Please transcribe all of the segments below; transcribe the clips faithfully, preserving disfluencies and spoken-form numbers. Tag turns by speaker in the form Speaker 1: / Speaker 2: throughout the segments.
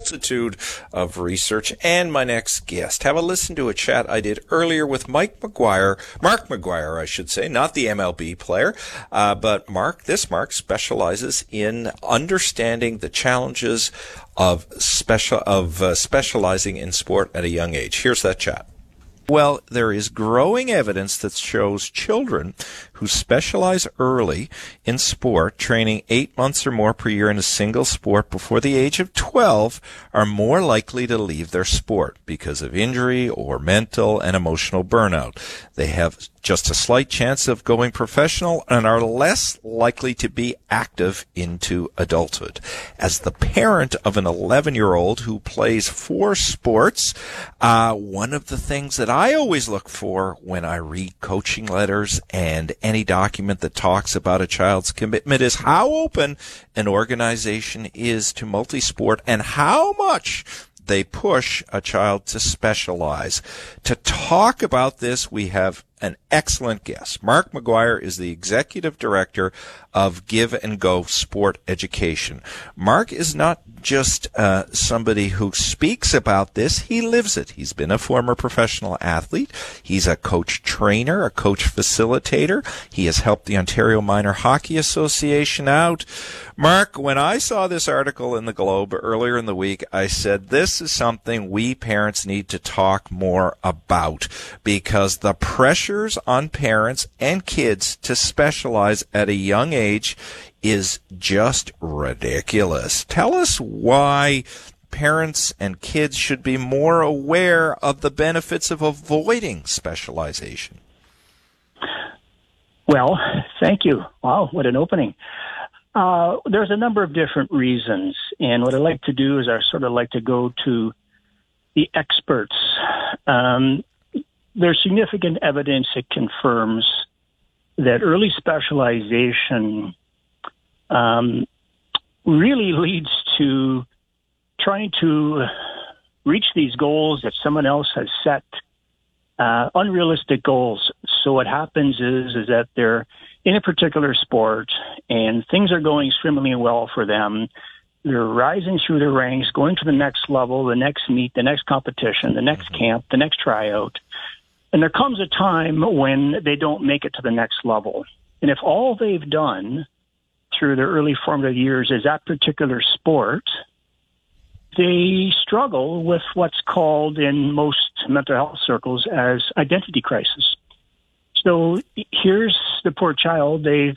Speaker 1: multitude of research. And my next guest, have a listen to a chat I did earlier with Mike McGuire, Mark McGuire, I should say, not the M L B player, uh, but Mark, this Mark specializes in understanding the challenges of special, of uh, specializing in sport at a young age. Here's that chat. Well, there is growing evidence that shows children who specialize early in sport, training eight months or more per year in a single sport before the age of twelve, are more likely to leave their sport because of injury or mental and emotional burnout. They have just a slight chance of going professional and are less likely to be active into adulthood. As the parent of an eleven-year-old who plays four sports, uh, one of the things that I always look for when I read coaching letters and any document that talks about a child's commitment is how open an organization is to multisport and how much they push a child to specialize. To talk about this, we have an excellent guest. Mark McGuire is the executive director of Give and Go Sport Education. Mark is not just uh, somebody who speaks about this, he lives it. He's been a former professional athlete. He's a coach trainer, a coach facilitator. He has helped the Ontario Minor Hockey Association out. Mark, when I saw this article in the Globe earlier in the week, I said this is something we parents need to talk more about because the pressure on parents and kids to specialize at a young age is just ridiculous. Tell us why parents and kids should be more aware of the benefits of avoiding specialization.
Speaker 2: Well, thank you. Wow, what an opening. Uh, there's a number of different reasons, and what I like to do is I sort of like to go to the experts. Um, There's significant evidence that confirms that early specialization um, really leads to trying to reach these goals that someone else has set, uh, unrealistic goals. So what happens is, is that they're in a particular sport and things are going swimmingly well for them. They're rising through the ranks, going to the next level, the next meet, the next competition, the next camp, the next tryout. And there comes a time when they don't make it to the next level. And if all they've done through their early formative years is that particular sport, they struggle with what's called in most mental health circles as identity crisis. So here's the poor child. They've,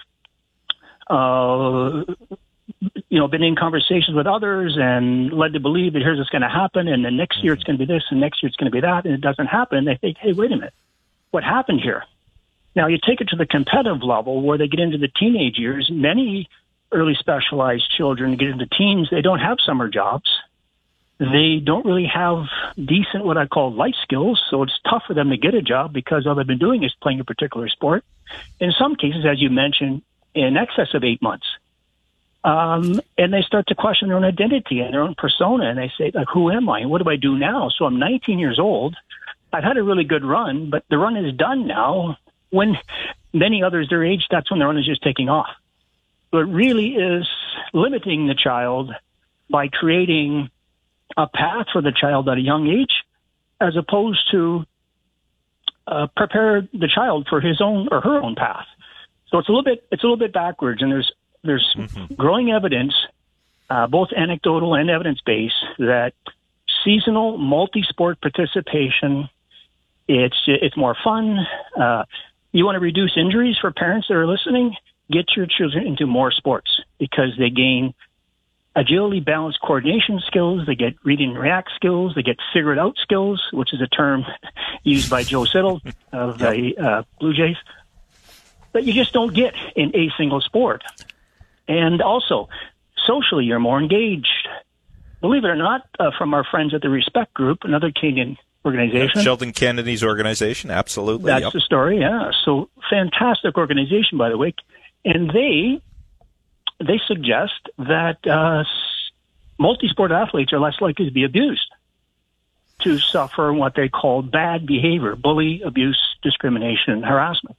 Speaker 2: uh, you know, been in conversations with others and led to believe that here's what's going to happen, and then next year it's going to be this, and next year it's going to be that, and it doesn't happen. They think, hey, wait a minute, what happened here? Now, you take it to the competitive level where they get into the teenage years. Many early specialized children get into teens. They don't have summer jobs. They don't really have decent, what I call life skills, so it's tough for them to get a job because all they've been doing is playing a particular sport. In some cases, as you mentioned, in excess of eight months. Um, and they start to question their own identity and their own persona. And they say, like, who am I? What do I do now? So I'm nineteen years old. I've had a really good run, but the run is done now. When many others their age, that's when the run is just taking off. So it really is limiting the child by creating a path for the child at a young age, as opposed to uh, prepare the child for his own or her own path. So it's a little bit, it's a little bit backwards. And there's, There's mm-hmm. growing evidence, uh, both anecdotal and evidence-based, that seasonal multi-sport participation, it's it's more fun. Uh, you want to reduce injuries for parents that are listening? Get your children into more sports because they gain agility, balance, coordination skills. They get read and react skills. They get figure it out skills, which is a term used by Joe Siddall of the uh, Blue Jays, that you just don't get in a single sport. And also, socially, you're more engaged. Believe it or not, uh, from our friends at the Respect Group, another Canadian organization.
Speaker 1: Yep, Sheldon Kennedy's organization, absolutely.
Speaker 2: That's
Speaker 1: yep.
Speaker 2: the story, yeah. So, fantastic organization, by the way. And they they suggest that uh, multi-sport athletes are less likely to be abused, to suffer what they call bad behavior, bully, abuse, discrimination, and harassment.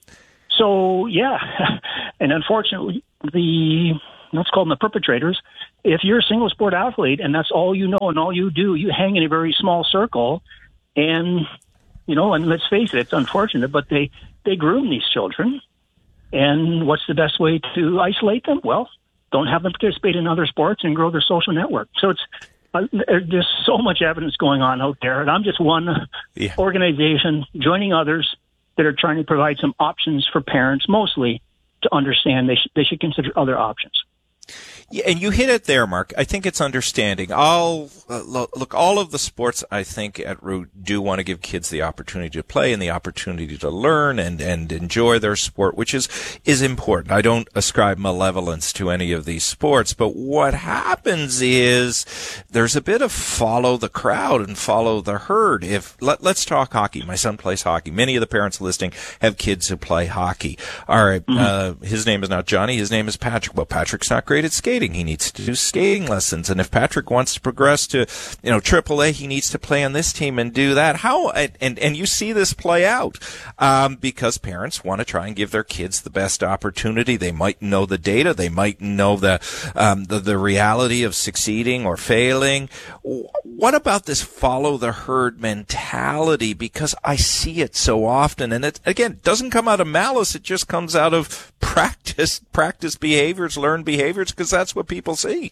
Speaker 2: So, yeah, and unfortunately, the, let's call them the perpetrators, if you're a single sport athlete and that's all you know and all you do, you hang in a very small circle. And, you know, and let's face it, it's unfortunate, but they, they groom these children. And what's the best way to isolate them? Well, don't have them participate in other sports and grow their social network. So it's, uh, there's so much evidence going on out there. And I'm just one yeah. organization joining others that are trying to provide some options for parents, mostly to understand they, sh- they should consider other options.
Speaker 1: Yeah, and you hit it there, Mark. I think it's understanding. All uh, look, all of the sports, I think, at Root do want to give kids the opportunity to play and the opportunity to learn and, and enjoy their sport, which is, is important. I don't ascribe malevolence to any of these sports, but what happens is there's a bit of follow the crowd and follow the herd. If let, let's talk hockey. My son plays hockey. Many of the parents listening have kids who play hockey. All right, mm-hmm. uh, his name is not Johnny. His name is Patrick. Well, Patrick's not great at skating. He needs to do skating lessons. And if Patrick wants to progress to, you know, triple A, he needs to play on this team and do that. How, and, and you see this play out, um, because parents want to try and give their kids the best opportunity. They might know the data. They might know the, um, the, the reality of succeeding or failing. What about this follow the herd mentality? Because I see it so often. And it, again, doesn't come out of malice. It just comes out of practice, practice behaviors, learned behaviors, because that's what people see.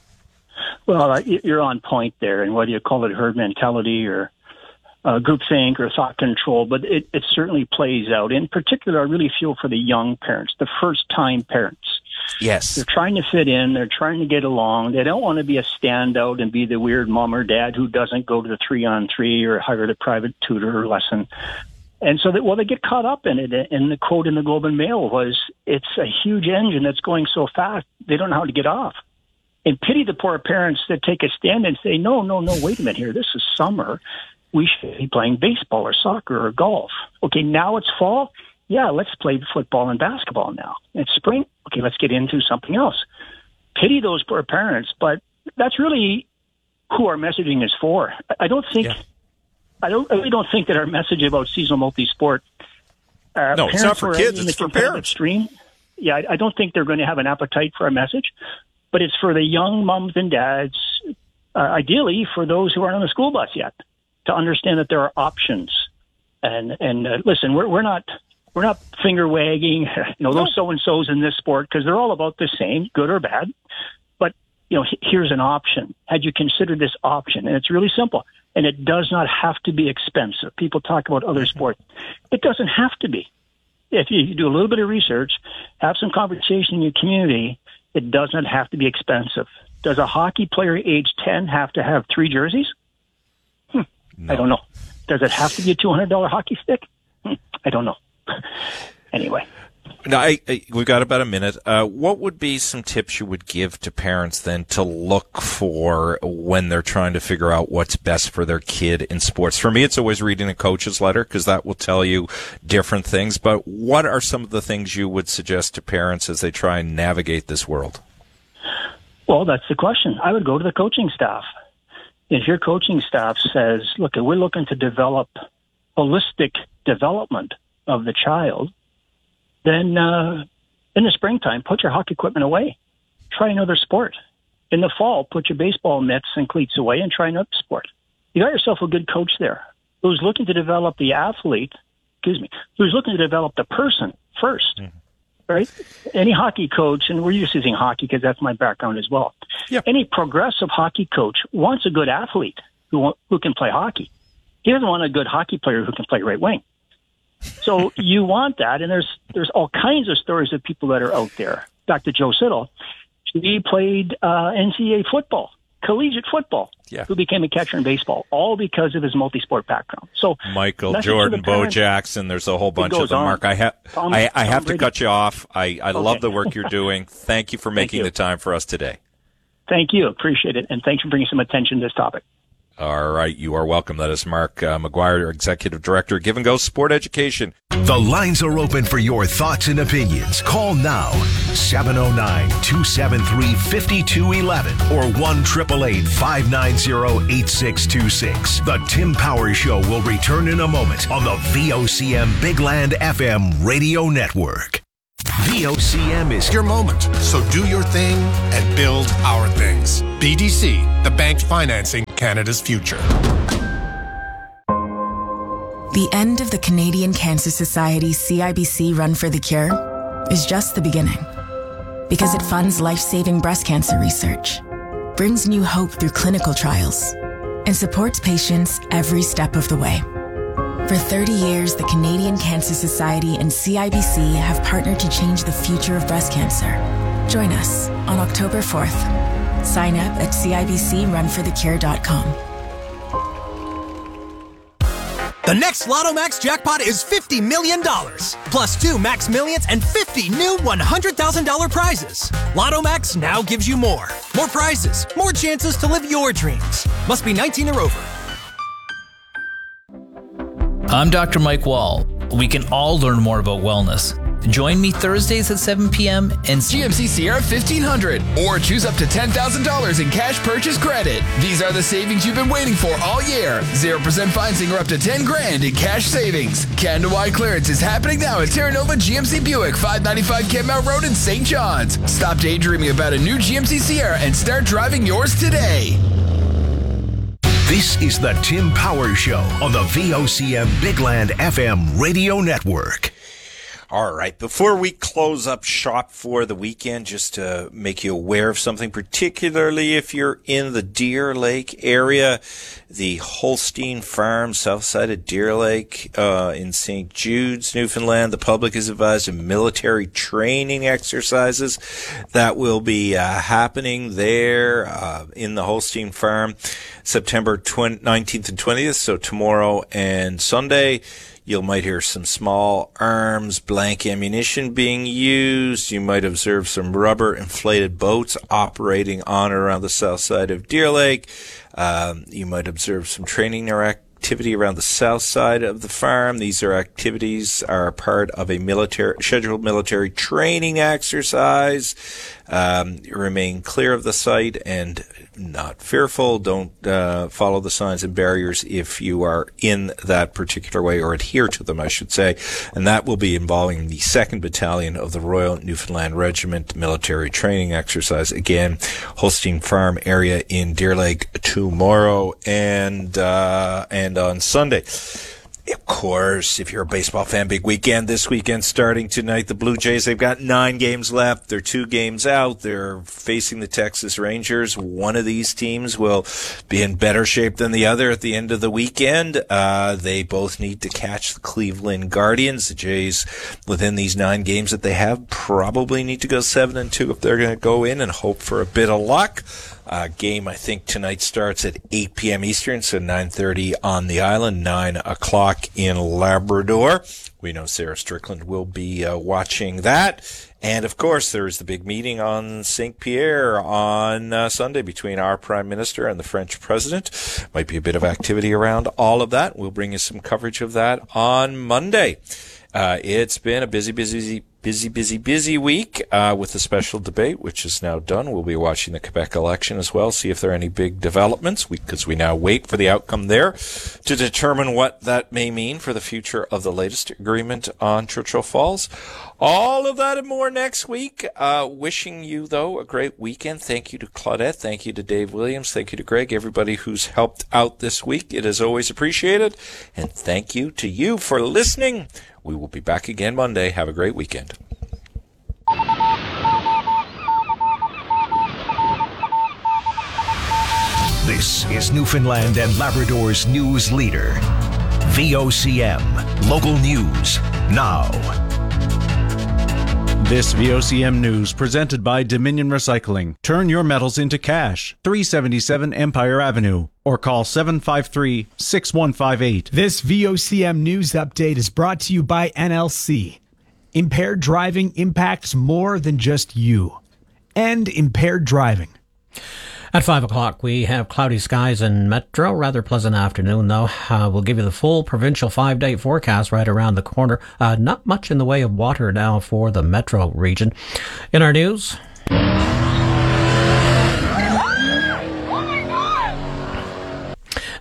Speaker 2: Well, you're on point there, and whether you call it herd mentality or uh, groupthink or thought control, but it, it certainly plays out. In particular, I really feel for the young parents, the first-time parents.
Speaker 1: Yes.
Speaker 2: They're trying to fit in. They're trying to get along. They don't want to be a standout and be the weird mom or dad who doesn't go to the three-on-three or hire the private tutor or lesson. And so, that, well, they get caught up in it. And the quote in the Globe and Mail was, it's a huge engine that's going so fast, they don't know how to get off. And pity the poor parents that take a stand and say, no, no, no, wait a minute here. This is summer. We should be playing baseball or soccer or golf. Okay, now it's fall. Yeah, let's play football and basketball now. It's spring. Okay, let's get into something else. Pity those poor parents, but that's really who our messaging is for. I don't think... Yeah. I don't. I really don't think that our message about seasonal multi-sport. Uh,
Speaker 1: no, it's not for kids. It's for parents.
Speaker 2: Stream. Yeah, I, I don't think they're going to have an appetite for our message, but it's for the young moms and dads, uh, ideally for those who aren't on the school bus yet, to understand that there are options. And and uh, listen, we're we're not we're not finger wagging. You know, those so and so's in this sport, because they're all about the same, good or bad. But you know, here's an option. Had you considered this option? And it's really simple. And it does not have to be expensive. People talk about other sports. It doesn't have to be. If you do a little bit of research, have some conversation in your community, it does not have to be expensive. Does a hockey player age ten have to have three jerseys? Hmm. No. I don't know. Does it have to be a two hundred dollars hockey stick? Hmm. I don't know. Anyway.
Speaker 1: Now, I, I, we've got about a minute. Uh, what would be some tips you would give to parents then to look for when they're trying to figure out what's best for their kid in sports? For me, it's always reading a coach's letter, because that will tell you different things. But what are some of the things you would suggest to parents as they try and navigate this world?
Speaker 2: Well, that's the question. I would go to the coaching staff. If your coaching staff says, look, we're looking to develop holistic development of the child, then uh, in the springtime, put your hockey equipment away. Try another sport. In the fall, put your baseball mitts and cleats away and try another sport. You got yourself a good coach there who's looking to develop the athlete, excuse me, who's looking to develop the person first, mm-hmm. right? Any hockey coach, and we're just using hockey because that's my background as well. Yep. Any progressive hockey coach wants a good athlete who who can play hockey. He doesn't want a good hockey player who can play right wing. So you want that, and there's there's all kinds of stories of people that are out there. Back to Joe Siddle, he played uh, N C double A football, collegiate football, yeah. who became a catcher in baseball, all because of his multi-sport background. So
Speaker 1: Michael Jordan, Bo Jackson, there's a whole bunch of them. On. Mark, I, ha- Tom, I, I have Tom to cut you off. I, I okay. love the work you're doing. Thank you for making you. the time for us today.
Speaker 2: Thank you. Appreciate it, and thanks for bringing some attention to this topic.
Speaker 1: All right, you are welcome. That is Mark uh, McGuire, Executive Director, Give and Go Sport Education.
Speaker 3: The lines are open for your thoughts and opinions. Call now, seven oh nine, two seven three, five two one one or one eight eight eight, five nine zero, eight six two six. The Tim Powers Show will return in a moment on the V O C M Big Land F M Radio Network. V O C M is
Speaker 4: your moment. So do your thing and build our things. B D C, the bank financing Canada's future.
Speaker 5: The end of the Canadian Cancer Society C I B C Run for the Cure is just the beginning. Because it funds life-saving breast cancer research, brings new hope through clinical trials, and supports patients every step of the way. For thirty years, the Canadian Cancer Society and C I B C have partnered to change the future of breast cancer. Join us on October fourth. Sign up at C I B C run for the cure dot com.
Speaker 6: The next Lotto Max jackpot is fifty million dollars, plus two Max Millions and fifty new one hundred thousand dollars prizes. Lotto Max now gives you more. More prizes, more chances to live your dreams. Must be nineteen or over.
Speaker 7: I'm Doctor Mike Wall. We can all learn more about wellness. Join me Thursdays at seven p.m. and
Speaker 8: G M C Sierra fifteen hundred, or choose up to ten thousand dollars in cash purchase credit. These are the savings you've been waiting for all year. zero percent financing or up to ten grand in cash savings. Canada-wide clearance is happening now at Terra Nova G M C Buick, five ninety-five Kenmount Road in Saint John's. Stop daydreaming about a new G M C Sierra and start driving yours today.
Speaker 3: This is the Tim Power Show on the V O C M Bigland F M radio network.
Speaker 1: All right. Before we close up shop for the weekend, just to make you aware of something, particularly if you're in the Deer Lake area, the Holstein Farm, south side of Deer Lake, uh, in Saint Jude's, Newfoundland, the public is advised of military training exercises that will be uh, happening there uh, in the Holstein Farm, September nineteenth and twentieth, so tomorrow and Sunday. You might hear some small arms, blank ammunition being used. You might observe some rubber inflated boats operating on or around the south side of Deer Lake. Um, you might observe some training or activity around the south side of the farm. These are activities are part of a military scheduled military training exercise. Um, remain clear of the site and not fearful. Don't uh, follow the signs and barriers if you are in that particular way, or adhere to them, I should say. And that will be involving the second Battalion of the Royal Newfoundland Regiment military training exercise. Again, Holstein Farm area in Deer Lake tomorrow and uh, and on Sunday. Of course, if you're a baseball fan, big weekend this weekend starting tonight. The Blue Jays, they've got nine games left. They're two games out. They're facing the Texas Rangers. One of these teams will be in better shape than the other at the end of the weekend. Uh, they both need to catch the Cleveland Guardians. The Jays, within these nine games that they have, probably need to go seven and two if they're going to go in and hope for a bit of luck. Uh, game, I think, tonight starts at eight p.m. Eastern, so nine thirty on the island, nine o'clock in Labrador. We know Sarah Strickland will be uh, watching that. And, of course, there is the big meeting on Saint Pierre on uh, Sunday between our Prime Minister and the French President. Might be a bit of activity around all of that. We'll bring you some coverage of that on Monday. Uh, it's been a busy, busy, busy, busy, busy week uh, with the special debate, which is now done. We'll be watching the Quebec election as well, see if there are any big developments, because we, we now wait for the outcome there to determine what that may mean for the future of the latest agreement on Churchill Falls. All of that and more next week. Uh, wishing you, though, a great weekend. Thank you to Claudette. Thank you to Dave Williams. Thank you to Greg, everybody who's helped out this week. It is always appreciated. And thank you to you for listening. We will be back again Monday. Have a great weekend.
Speaker 3: This is Newfoundland and Labrador's news leader. V O C M. Local news now.
Speaker 9: This V O C M News presented by Dominion Recycling. Turn your metals into cash. three seventy-seven Empire Avenue. Or call seven five three, six one five eight.
Speaker 10: This V O C M News update is brought to you by N L C. Impaired driving impacts more than just you. End impaired driving.
Speaker 11: At five o'clock, we have cloudy skies in Metro. Rather pleasant afternoon, though. Uh, we'll give you the full provincial five-day forecast right around the corner. Uh, not much in the way of water now for the Metro region. In our news...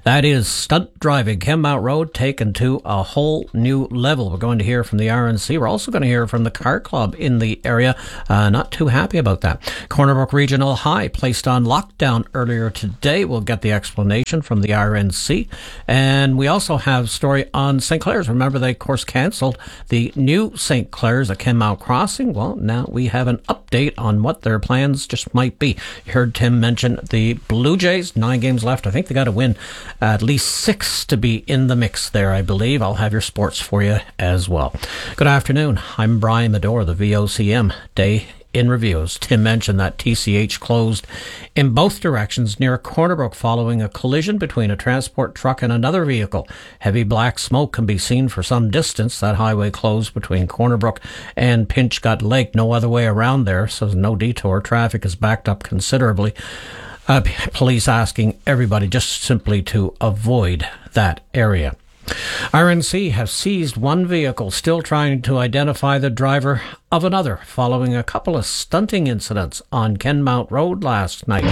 Speaker 11: That is stunt driving. Kenmount Road taken to a whole new level. We're going to hear from the R N C. We're also going to hear from the car club in the area. Uh, not too happy about that. Corner Brook Regional High placed on lockdown earlier today. We'll get the explanation from the R N C. And we also have a story on Saint Clair's. Remember, they, of course, cancelled the new Saint Clair's at Kenmount Crossing. Well, now we have an update on what their plans just might be. You heard Tim mention the Blue Jays. Nine games left. I think they got to win at least six to be in the mix there, I believe. I'll have your sports for you as well. Good afternoon. I'm Brian Medore, the V O C M Day in Review. As Tim mentioned, that T C H closed in both directions near Corner Brook following a collision between a transport truck and another vehicle. Heavy black smoke can be seen for some distance. That highway closed between Corner Brook and Pinchgut Lake. No other way around there, so no detour. Traffic is backed up considerably. Uh, police asking everybody just simply to avoid that area. R N C have seized one vehicle, still trying to identify the driver of another, following a couple of stunting incidents on Kenmount Road last night.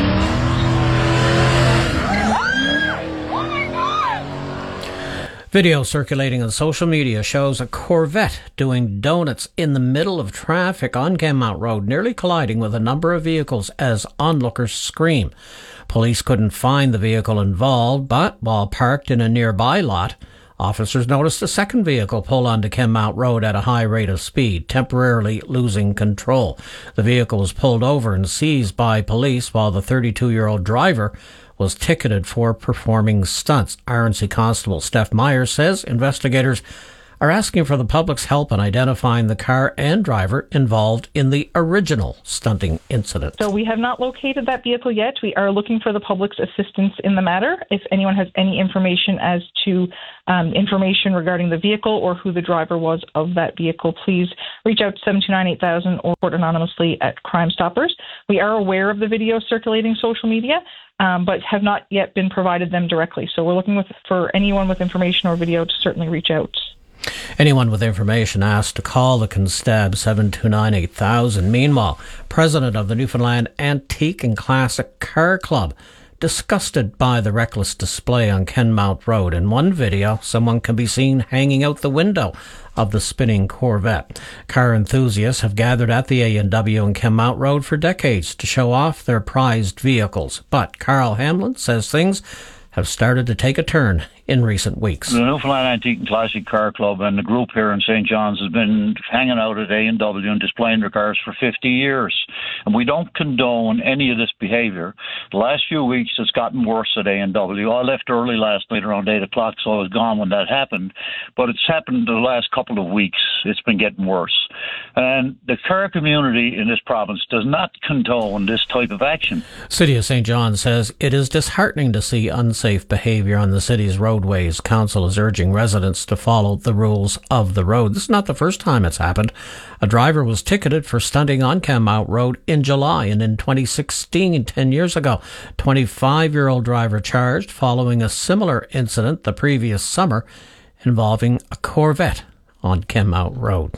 Speaker 11: Video circulating on social media shows a Corvette doing donuts in the middle of traffic on Kenmount Road, nearly colliding with a number of vehicles as onlookers scream. Police couldn't find the vehicle involved, but while parked in a nearby lot, officers noticed a second vehicle pull onto Kenmount Road at a high rate of speed, temporarily losing control. The vehicle was pulled over and seized by police, while the thirty-two-year-old driver was ticketed for performing stunts. R N C Constable Steph Myers says investigators are asking for the public's help in identifying the car and driver involved in the original stunting incident.
Speaker 12: So we have not located that vehicle yet. We are looking for the public's assistance in the matter. If anyone has any information as to um, information regarding the vehicle or who the driver was of that vehicle, please reach out to seven two nine eight thousand or report anonymously at Crime Stoppers. We are aware of the video circulating social media, Um, but have not yet been provided them directly. So we're looking with, for anyone with information or video to certainly reach out.
Speaker 11: Anyone with information asked to call the Constab seven two nine eight thousand. Meanwhile, president of the Newfoundland Antique and Classic Car Club, disgusted by the reckless display on Kenmount Road. In one video, someone can be seen hanging out the window of the spinning Corvette. Car enthusiasts have gathered at the A and W on Kenmount Road for decades to show off their prized vehicles. But Carl Hamlin says things have started to take a turn in recent weeks.
Speaker 13: The Newfoundland Antique and Classic Car Club and the group here in Saint John's has been hanging out at A and W and displaying their cars for fifty years. And we don't condone any of this behaviour. The last few weeks it's gotten worse at A and W. I left early last night around eight o'clock, so I was gone when that happened. But it's happened the last couple of weeks. It's been getting worse. And the car community in this province does not condone this type of action.
Speaker 11: City of Saint John says it is disheartening to see unsafe behaviour on the city's roadways. Council is urging residents to follow the rules of the road. This is not the first time it's happened. A driver was ticketed for stunting on Kenmount Road in July, and in twenty sixteen, ten years ago, twenty-five-year-old driver charged following a similar incident the previous summer involving a Corvette on Kenmount Road.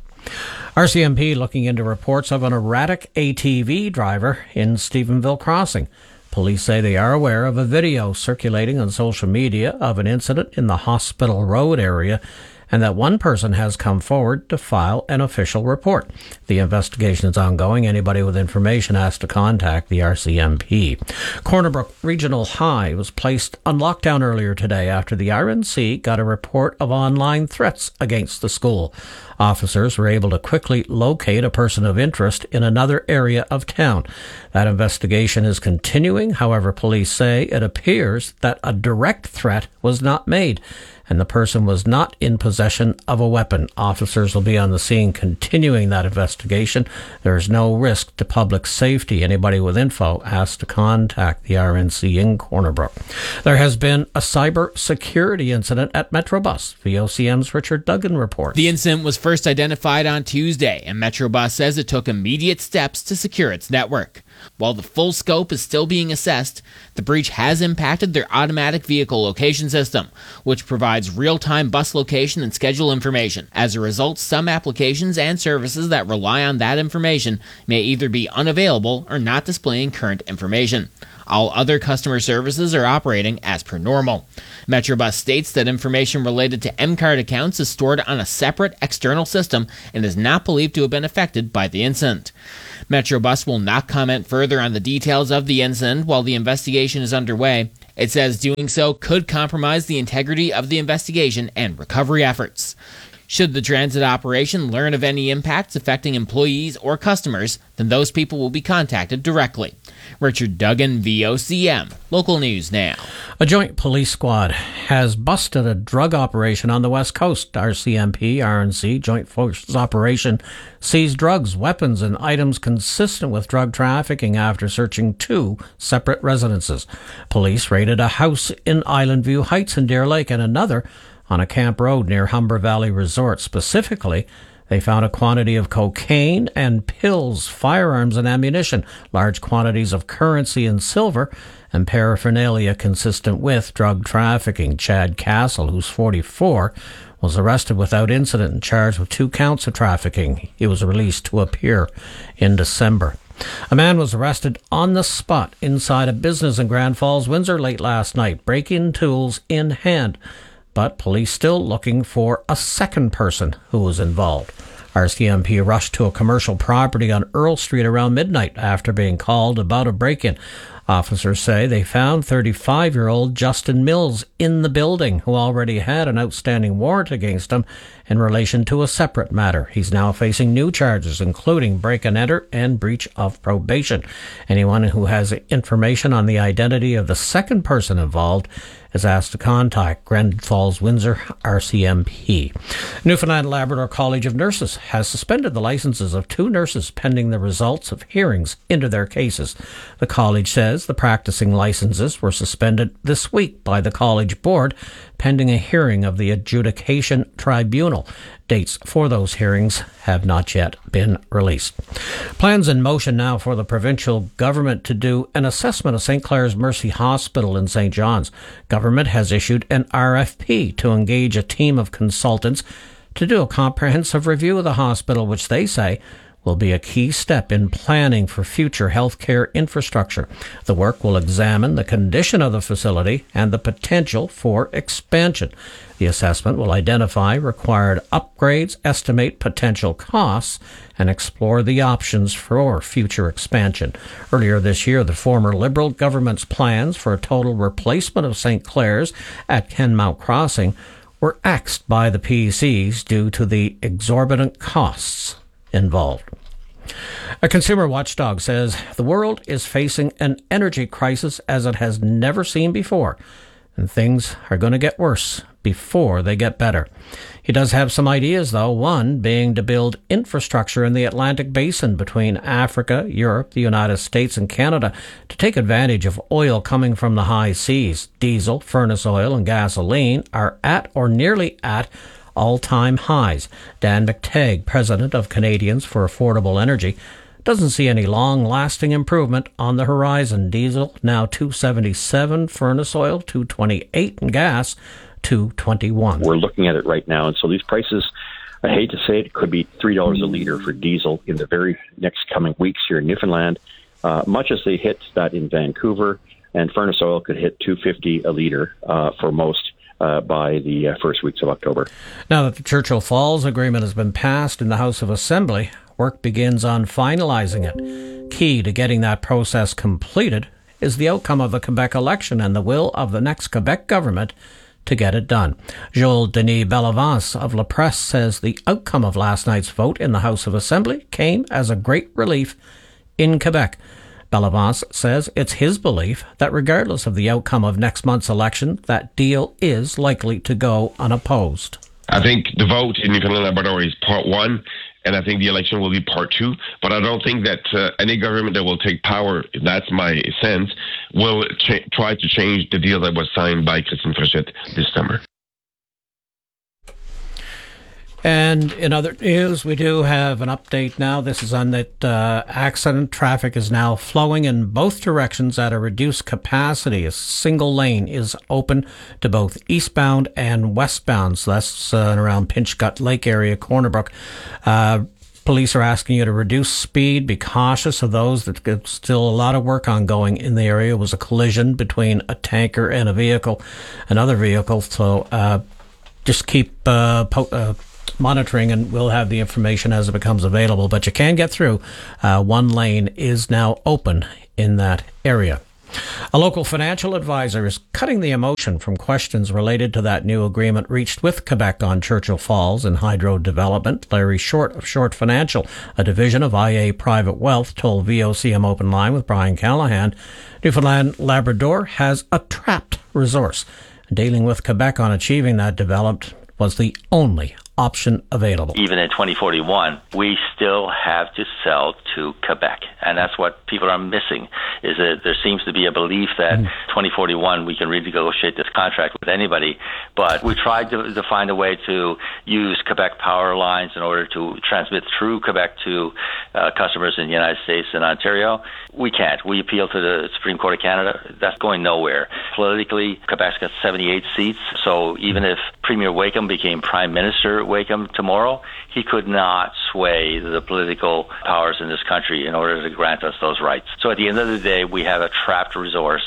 Speaker 11: R C M P looking into reports of an erratic A T V driver in Stephenville Crossing. Police say they are aware of a video circulating on social media of an incident in the Hospital Road area and that one person has come forward to file an official report. The investigation is ongoing. Anybody with information has to contact the R C M P. Corner Brook Regional High was placed on lockdown earlier today after the R N C got a report of online threats against the school. Officers were able to quickly locate a person of interest in another area of town. That investigation is continuing. However, police say it appears that a direct threat was not made, and the person was not in possession of a weapon. Officers will be on the scene continuing that investigation. There is no risk to public safety. Anybody with info has to contact the R N C in Corner Brook. There has been a cyber security incident at Metrobus. V O C M's Richard Duggan reports.
Speaker 14: The incident was first identified on Tuesday, and Metrobus says it took immediate steps to secure its network. While the full scope is still being assessed, the breach has impacted their automatic vehicle location system, which provides real-time bus location and schedule information. As a result, some applications and services that rely on that information may either be unavailable or not displaying current information. All other customer services are operating as per normal. Metrobus states that information related to M-Card accounts is stored on a separate external system and is not believed to have been affected by the incident. Metrobus will not comment further on the details of the incident while the investigation is underway. It says doing so could compromise the integrity of the investigation and recovery efforts. Should the transit operation learn of any impacts affecting employees or customers, then those people will be contacted directly. Richard Duggan, V O C M, Local News Now.
Speaker 11: A joint police squad has busted a drug operation on the West Coast. R C M P, R N C, Joint Forces Operation, seized drugs, weapons, and items consistent with drug trafficking after searching two separate residences. Police raided a house in Island View Heights in Deer Lake and another on a camp road near Humber Valley Resort. Specifically, they found a quantity of cocaine and pills, firearms and ammunition, large quantities of currency and silver, and paraphernalia consistent with drug trafficking. Chad Castle, who's forty-four, was arrested without incident and charged with two counts of trafficking. He was released to appear in December. A man was arrested on the spot inside a business in Grand Falls, Windsor late last night, break-in tools in hand. But police still looking for a second person who was involved. R C M P rushed to a commercial property on Earl Street around midnight after being called about a break-in. Officers say they found thirty-five-year-old Justin Mills in the building, who already had an outstanding warrant against him in relation to a separate matter. He's now facing new charges, including break and enter and breach of probation. Anyone who has information on the identity of the second person involved is asked to contact Grand Falls Windsor R C M P. Newfoundland Labrador College of Nurses has suspended the licenses of two nurses pending the results of hearings into their cases. The college says the practicing licenses were suspended this week by the college board pending a hearing of the adjudication tribunal. Dates for those hearings have not yet been released. Plans in motion now for the provincial government to do an assessment of Saint Clair's Mercy Hospital in Saint John's. Government has issued an R F P to engage a team of consultants to do a comprehensive review of the hospital, which they say will be a key step in planning for future healthcare infrastructure. The work will examine the condition of the facility and the potential for expansion. The assessment will identify required upgrades, estimate potential costs, and explore the options for future expansion. Earlier this year, the former Liberal government's plans for a total replacement of Saint Clair's at Kenmount Crossing were axed by the P Cs due to the exorbitant costs involved. A consumer watchdog says the world is facing an energy crisis as it has never seen before, and things are going to get worse before they get better. He does have some ideas, though, one being to build infrastructure in the Atlantic Basin between Africa, Europe, the United States, and Canada to take advantage of oil coming from the high seas. Diesel, furnace oil, and gasoline are at or nearly at all-time highs. Dan McTagg, president of Canadians for Affordable Energy, doesn't see any long-lasting improvement on the horizon. Diesel now two seventy-seven, furnace oil two twenty-eight, and gas two twenty-one.
Speaker 15: We're looking at it right now, and so these prices, I hate to say it, could be three dollars a litre for diesel in the very next coming weeks here in Newfoundland, uh, much as they hit that in Vancouver, and furnace oil could hit two fifty a litre uh, for most Uh, by the uh, first weeks of October.
Speaker 11: Now that the Churchill Falls Agreement has been passed in the House of Assembly, work begins on finalizing it. Key to getting that process completed is the outcome of the Quebec election and the will of the next Quebec government to get it done. Joel Denis Bellavance of La Presse says the outcome of last night's vote in the House of Assembly came as a great relief in Quebec. Bellavance says it's his belief that regardless of the outcome of next month's election, that deal is likely to go unopposed.
Speaker 16: I think the vote in Newfoundland and Labrador is part one, and I think the election will be part two. But I don't think that uh, any government that will take power, that's my sense, will ch- try to change the deal that was signed by Christine Frechette this summer.
Speaker 11: And in other news, we do have an update now. This is on that uh, accident. Traffic is now flowing in both directions at a reduced capacity. A single lane is open to both eastbound and westbound. So that's uh, around Pinchgut Lake area, Corner Brook. Uh, Police are asking you to reduce speed, be cautious of those. There's still a lot of work ongoing in the area. It was a collision between a tanker and a vehicle, another vehicle. So uh, just keep uh, po- uh, monitoring, and we'll have the information as it becomes available. But you can get through. Uh, one lane is now open in that area. A local financial advisor is cutting the emotion from questions related to that new agreement reached with Quebec on Churchill Falls and hydro development. Larry Short of Short Financial, a division of I A Private Wealth, told V O C M Open Line with Brian Callahan, Newfoundland Labrador has a trapped resource. Dealing with Quebec on achieving that development was the only option available.
Speaker 17: Even in twenty forty-one, we still have to sell to Quebec. And that's what people are missing, is that there seems to be a belief that mm. twenty forty-one we can renegotiate this contract with anybody. But we tried to, to find a way to use Quebec power lines in order to transmit through Quebec to uh, customers in the United States and Ontario. We can't. We appeal to the Supreme Court of Canada. That's going nowhere. Politically, Quebec's got seventy-eight seats. So even if Premier Wakeham became Prime Minister Wakeham tomorrow, he could not sway the political powers in this country in order to grant us those rights. So at the end of the day, we have a trapped resource.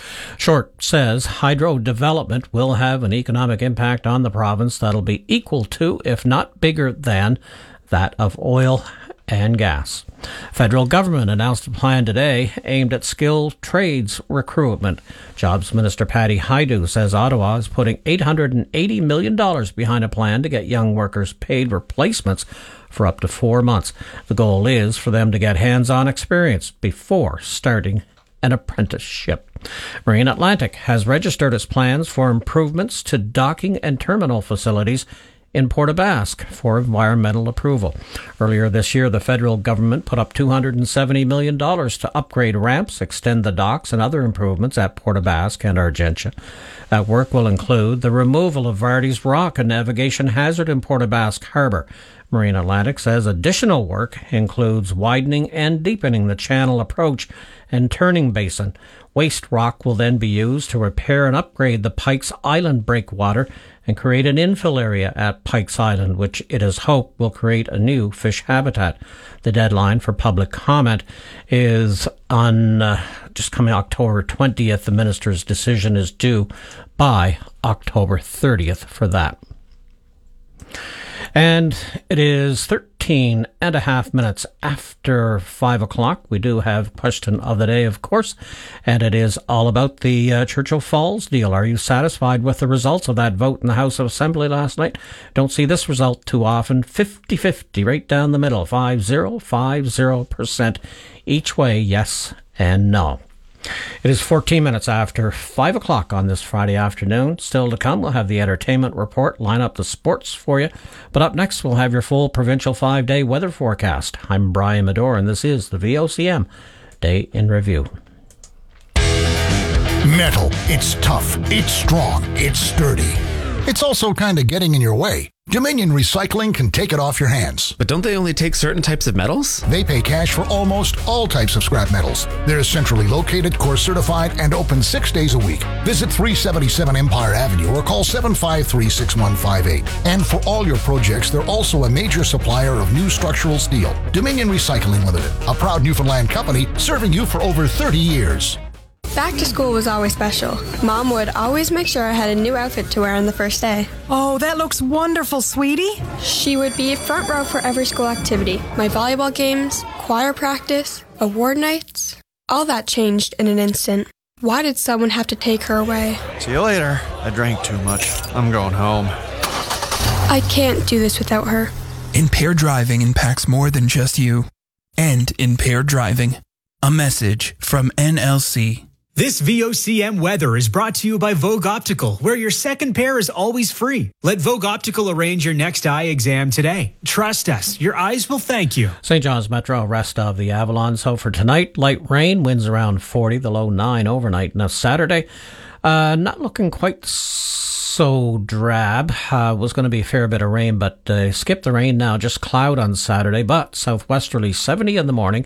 Speaker 11: Short says hydro development will have an economic impact on the province that'll be equal to, if not bigger than, that of oil and gas. Federal government announced a plan today aimed at skilled trades recruitment. Jobs Minister Patty Hajdu says Ottawa is putting eight hundred eighty million dollars behind a plan to get young workers paid replacements for up to four months. The goal is for them to get hands-on experience before starting an apprenticeship. Marine Atlantic has registered its plans for improvements to docking and terminal facilities in Port aux Basques for environmental approval. Earlier this year, the federal government put up two hundred seventy million dollars to upgrade ramps, extend the docks, and other improvements at Port aux Basques and Argentia. That work will include the removal of Vardy's Rock, a navigation hazard in Port aux Basques Harbour. Marine Atlantic says additional work includes widening and deepening the channel approach and turning basin. Waste rock will then be used to repair and upgrade the Pikes Island breakwater and create an infill area at Pikes Island, which it is hoped will create a new fish habitat. The deadline for public comment is on uh, just coming October twentieth. The minister's decision is due by October thirtieth for that. And it is thirteen and a half minutes after five o'clock. We do have question of the day, of course, and it is all about the uh, Churchill Falls deal. Are you satisfied with the results of that vote in the House of Assembly last night? Don't see this result too often. fifty-fifty, right down the middle. five zero, five zero percent each way, yes and no. It is fourteen minutes after five o'clock on this Friday afternoon. Still to come, we'll have the entertainment report, line up the sports for you. But up next, we'll have your full provincial five-day weather forecast. I'm Brian Medore, and this is the V O C M Day in Review.
Speaker 18: Metal. It's tough. It's strong. It's sturdy. It's also kind of getting in your way. Dominion Recycling can take it off your hands.
Speaker 19: But don't they only take certain types of metals?
Speaker 18: They pay cash for almost all types of scrap metals. They're centrally located, core certified, and open six days a week. Visit three seventy-seven Empire Avenue or call seven five three, six one five eight. And for all your projects, they're also a major supplier of new structural steel. Dominion Recycling Limited, a proud Newfoundland company serving you for over thirty years.
Speaker 20: Back to school was always special. Mom would always make sure I had a new outfit to wear on the first day.
Speaker 21: Oh, that looks wonderful, sweetie.
Speaker 20: She would be front row for every school activity. My volleyball games, choir practice, award nights. All that changed in an instant. Why did someone have to take her away?
Speaker 22: See you later. I drank too much. I'm going home.
Speaker 20: I can't do this without her.
Speaker 23: Impaired driving impacts more than just you. End impaired driving. A message from N L C.
Speaker 10: This V O C M weather is brought to you by Vogue Optical, where your second pair is always free. Let Vogue Optical arrange your next eye exam today. Trust us, your eyes will thank you.
Speaker 11: Saint John's Metro, rest of the Avalon. So for tonight, light rain, winds around forty, the low nine overnight. Now Saturday, uh, not looking quite so drab. Uh, was going to be a fair bit of rain, but uh, skip the rain now. Just cloud on Saturday, but southwesterly seventy in the morning,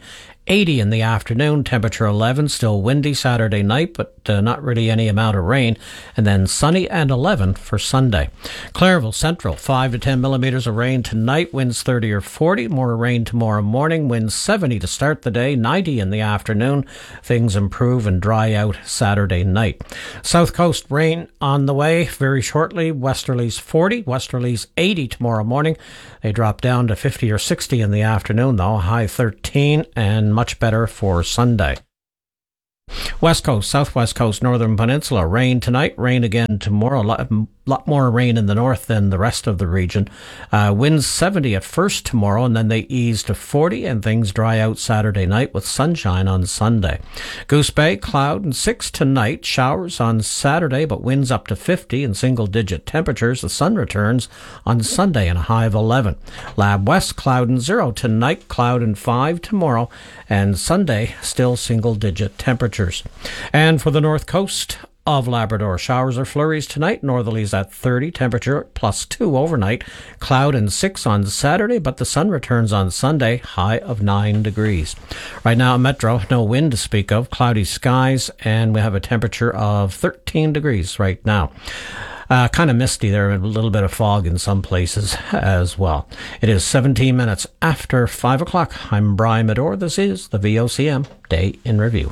Speaker 11: eighty in the afternoon, temperature eleven, still windy Saturday night, but uh, not really any amount of rain. And then sunny and eleven for Sunday. Clairville Central, five to ten millimeters of rain tonight, winds thirty or forty. More rain tomorrow morning, winds seventy to start the day, ninety in the afternoon. Things improve and dry out Saturday night. South Coast rain on the way very shortly. Westerlies forty, westerlies eighty tomorrow morning. They drop down to fifty or sixty in the afternoon, though, high thirteen, and much better for Sunday. West Coast, Southwest Coast, Northern Peninsula, rain tonight, rain again tomorrow. A lot, lot more rain in the north than the rest of the region. Uh, winds seventy at first tomorrow, and then they ease to forty, and things dry out Saturday night with sunshine on Sunday. Goose Bay, cloud and six tonight, showers on Saturday, but winds up to fifty and single-digit temperatures. The sun returns on Sunday and a high of eleven. Lab West, cloud and zero tonight, cloud and five tomorrow, and Sunday still single-digit temperatures. And for the north coast of Labrador, showers or flurries tonight, northerlies at thirty, temperature plus two overnight, cloud and six on Saturday, but the sun returns on Sunday, high of nine degrees. Right now, Metro, no wind to speak of, cloudy skies, and we have a temperature of thirteen degrees right now. Uh, kind of misty there, a little bit of fog in some places as well. It is seventeen minutes after five o'clock. I'm Brian Medore. This is the V O C M Day in Review.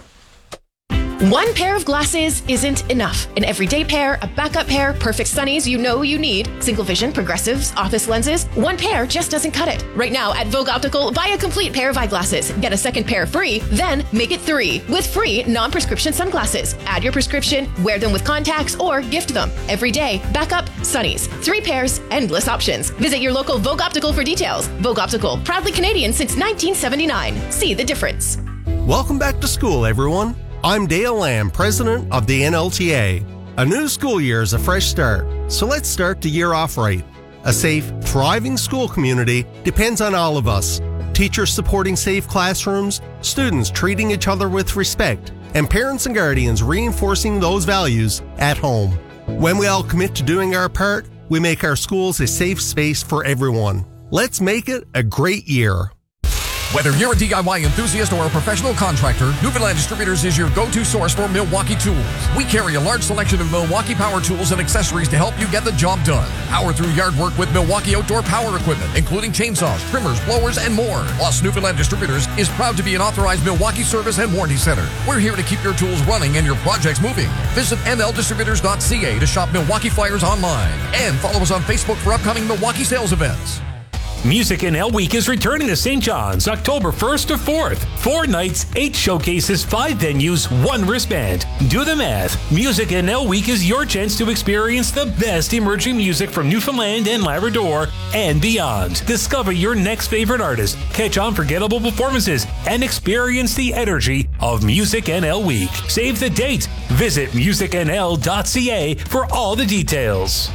Speaker 2: One pair of glasses isn't enough. An everyday pair, a backup pair, perfect sunnies you know you need, single vision, progressives, office lenses. One pair just doesn't cut it. Right now at Vogue Optical, buy a complete pair of eyeglasses. Get a second pair free, then make it three with free non-prescription sunglasses. Add your prescription, wear them with contacts, or gift them. Every day, backup, sunnies. Three pairs, endless options. Visit your local Vogue Optical for details. Vogue Optical, proudly Canadian since nineteen seventy-nine. See the difference.
Speaker 4: Welcome back to school, everyone. I'm Dale Lamb, president of the N L T A. A new school year is a fresh start, so let's start the year off right. A safe, thriving school community depends on all of us. Teachers supporting safe classrooms, students treating each other with respect, and parents and guardians reinforcing those values at home. When we all commit to doing our part, we make our schools a safe space for everyone. Let's make it a great year.
Speaker 5: Whether you're a D I Y enthusiast or a professional contractor, Newfoundland Distributors is your go-to source for Milwaukee tools. We carry a large selection of Milwaukee power tools and accessories to help you get the job done. Power through yard work with Milwaukee outdoor power equipment, including chainsaws, trimmers, blowers, and more. Plus, Newfoundland Distributors is proud to be an authorized Milwaukee service and warranty center. We're here to keep your tools running and your projects moving. Visit N L distributors dot C A to shop Milwaukee flyers online. And follow us on Facebook for upcoming Milwaukee sales events.
Speaker 24: Music N L Week is returning to Saint John's October first to fourth. Four nights, eight showcases, five venues, one wristband. Do the math. Music N L Week is your chance to experience the best emerging music from Newfoundland and Labrador and beyond. Discover your next favorite artist, catch unforgettable performances, and experience the energy of Music N L Week. Save the date. Visit music N L dot C A for all the details.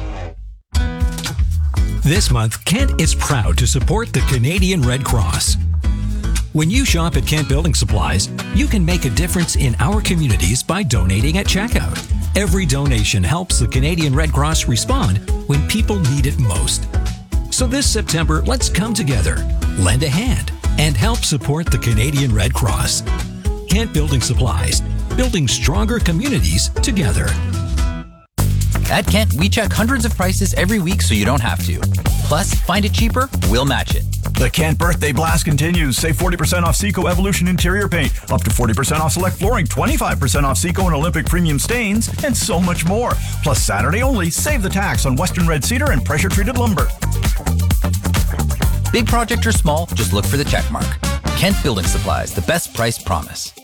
Speaker 25: This month, Kent is proud to support the Canadian Red Cross. When you shop at Kent Building Supplies, you can make a difference in our communities by donating at checkout. Every donation helps the Canadian Red Cross respond when people need it most. So this September, let's come together, lend a hand, and help support the Canadian Red Cross. Kent Building Supplies, building stronger communities together.
Speaker 26: At Kent, we check hundreds of prices every week so you don't have to. Plus, find it cheaper, we'll match it.
Speaker 27: The Kent Birthday Blast continues. Save forty percent off Seco Evolution interior paint, up to forty percent off select flooring, twenty-five percent off Seco and Olympic premium stains, and so much more. Plus, Saturday only, save the tax on Western Red Cedar and pressure-treated lumber.
Speaker 26: Big project or small, just look for the check mark. Kent Building Supplies, the best price promise.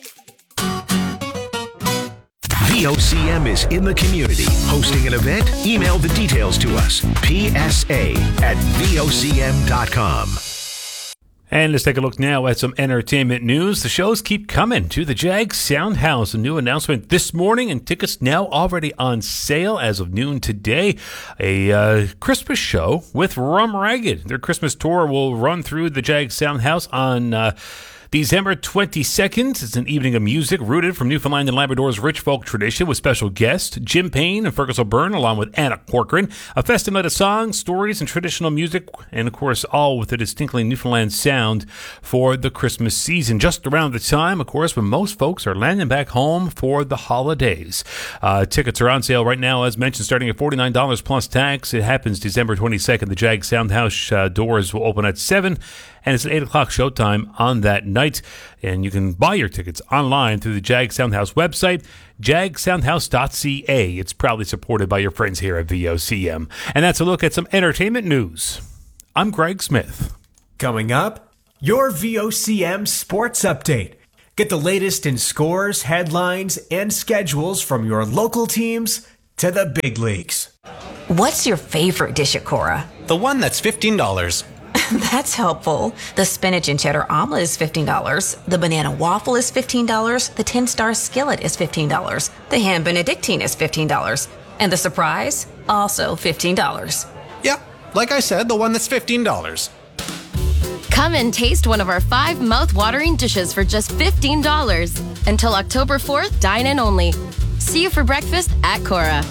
Speaker 3: V O C M is in the community. Hosting an event? Email the details to us. P S A at V O C M dot com.
Speaker 24: And let's take a look now at some entertainment news. The shows keep coming to the Jag Sound House. A new announcement this morning, and tickets now already on sale as of noon today. A uh, Christmas show with Rum Ragged. Their Christmas tour will run through the Jag Sound House on Uh, December twenty-second is an evening of music rooted from Newfoundland and Labrador's rich folk tradition with special guests Jim Payne and Fergus O'Byrne along with Anna Corcoran. A festive night of songs, stories, and traditional music, and of course all with a distinctly Newfoundland sound for the Christmas season. Just around the time, of course, when most folks are landing back home for the holidays. Uh, tickets are on sale right now, as mentioned, starting at forty-nine dollars plus tax. It happens December twenty-second. The Jag Soundhouse uh, doors will open at seven, and it's an eight o'clock showtime on that night. And you can buy your tickets online through the Jag Soundhouse website, jag soundhouse dot c a. It's proudly supported by your friends here at V O C M. And that's a look at some entertainment news. I'm Greg Smith.
Speaker 10: Coming up, your V O C M Sports Update. Get the latest in scores, headlines, and schedules from your local teams to the big leagues.
Speaker 1: What's your favorite dish at Cora?
Speaker 19: The one that's fifteen dollars.
Speaker 1: That's helpful. The spinach and cheddar omelet is fifteen dollars. The banana waffle is fifteen dollars. The ten-star skillet is fifteen dollars. The ham benedictine is fifteen dollars. And the surprise, also fifteen dollars.
Speaker 19: Yeah, like I said, the one that's fifteen dollars.
Speaker 6: Come and taste one of our five mouth-watering dishes for just fifteen dollars. Until October fourth, dine in only. See you for breakfast at Cora.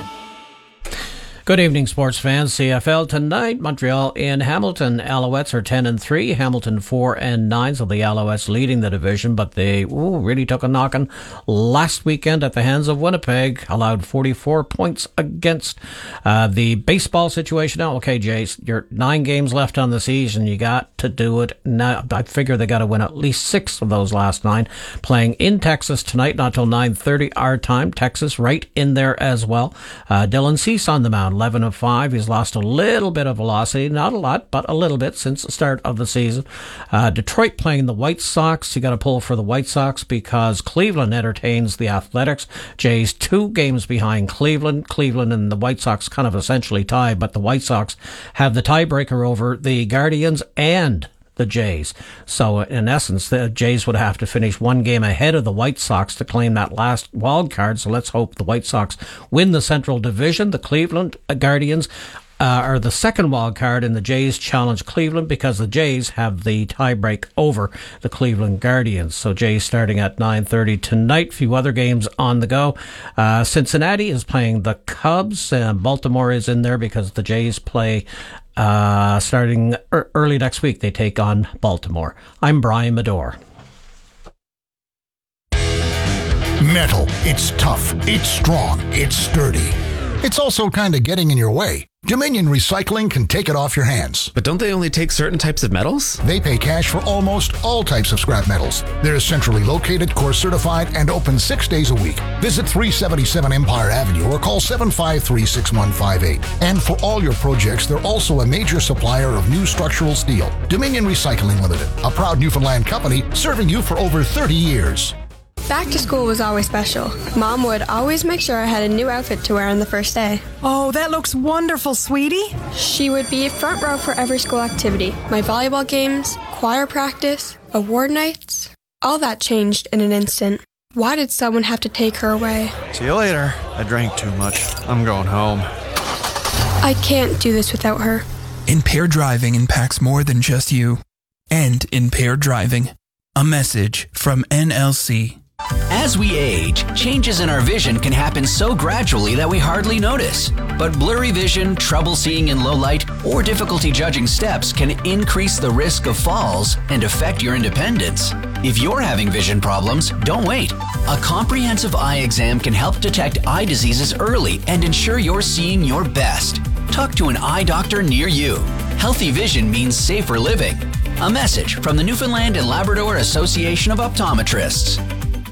Speaker 11: Good evening, sports fans. C F L tonight, Montreal in Hamilton. Alouettes are ten and three, Hamilton four and nine, so the Alouettes leading the division, but they ooh, really took a knocking last weekend at the hands of Winnipeg, allowed forty-four points against uh, the baseball situation. Now, okay, Jace, you're nine games left on the season. You got to do it now. I figure they got to win at least six of those last nine. Playing in Texas tonight, not till nine thirty our time. Texas right in there as well. Uh, Dylan Cease on the mound. eleven of five. He's lost a little bit of velocity. Not a lot, but a little bit since the start of the season. Uh, Detroit playing the White Sox. You got to pull for the White Sox because Cleveland entertains the Athletics. Jays two games behind Cleveland. Cleveland and the White Sox kind of essentially tied, but the White Sox have the tiebreaker over the Guardians and the Jays. So in essence, the Jays would have to finish one game ahead of the White Sox to claim that last wild card. So let's hope the White Sox win the Central Division. The Cleveland Guardians uh, are the second wild card, and the Jays challenge Cleveland because the Jays have the tiebreak over the Cleveland Guardians. So Jays starting at nine thirty tonight. Few other games on the go. Uh, Cincinnati is playing the Cubs, and Baltimore is in there because the Jays play Uh, starting er- early next week. They take on Baltimore. I'm Brian Medore.
Speaker 18: Metal. It's tough. It's strong. It's sturdy. It's also kind of getting in your way. Dominion Recycling can take it off your hands.
Speaker 19: But don't they only take certain types of metals?
Speaker 18: They pay cash for almost all types of scrap metals. They're centrally located, core certified, and open six days a week. Visit three seventy-seven Empire Avenue or call seven five three, six one five eight. And for all your projects, they're also a major supplier of new structural steel. Dominion Recycling Limited, a proud Newfoundland company serving you for over thirty years.
Speaker 20: Back to school was always special. Mom would always make sure I had a new outfit to wear on the first day.
Speaker 21: Oh, that looks wonderful, sweetie.
Speaker 20: She would be front row for every school activity. My volleyball games, choir practice, award nights. All that changed in an instant. Why did someone have to take her away?
Speaker 22: See you later. I drank too much. I'm going home.
Speaker 20: I can't do this without her.
Speaker 23: Impaired driving impacts more than just you. End impaired driving. A message from N L C.
Speaker 7: As we age, changes in our vision can happen so gradually that we hardly notice. But blurry vision, trouble seeing in low light, or difficulty judging steps can increase the risk of falls and affect your independence. If you're having vision problems, don't wait. A comprehensive eye exam can help detect eye diseases early and ensure you're seeing your best. Talk to an eye doctor near you. Healthy vision means safer living. A message from the Newfoundland and Labrador Association of Optometrists.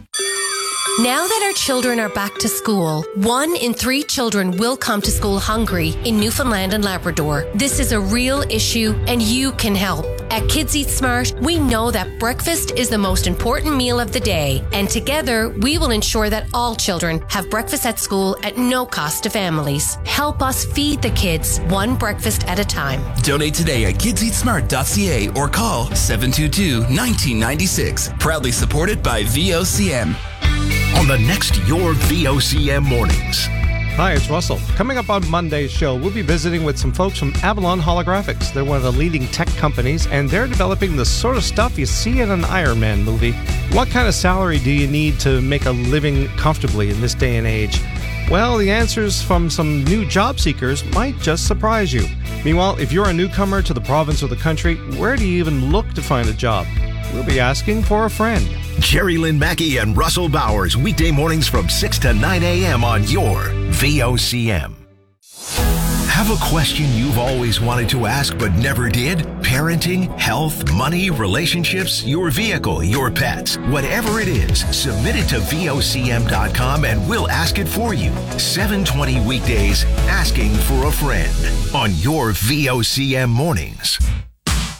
Speaker 8: Now that our children are back to school, one in three children will come to school hungry in Newfoundland and Labrador. This is a real issue and you can help. At Kids Eat Smart, we know that breakfast is the most important meal of the day, and together we will ensure that all children have breakfast at school at no cost to families. Help us feed the kids one breakfast at a time.
Speaker 23: Donate today at kids eat smart dot c a or call seven two two, one nine nine six. Proudly supported by V O C M.
Speaker 3: On the next Your V O C M Mornings,
Speaker 9: Hi, it's Russell. Coming up on Monday's show, we'll be visiting with some folks from Avalon Holographics. They're one of the leading tech companies, and they're developing the sort of stuff you see in an Iron Man movie. What kind of salary do you need to make a living comfortably in this day and age? Well, the answers from some new job seekers might just surprise you. Meanwhile, if you're a newcomer to the province or the country, where do you even look to find a job? We'll be asking for a friend.
Speaker 3: Jerry Lynn Mackey and Russell Bowers, weekday mornings from six to nine a.m. on your V O C M. Have a question you've always wanted to ask but never did? Parenting, health, money, relationships, your vehicle, your pets. Whatever it is, submit it to V O C M dot com and we'll ask it for you. seven twenty weekdays, asking for a friend on your V O C M mornings.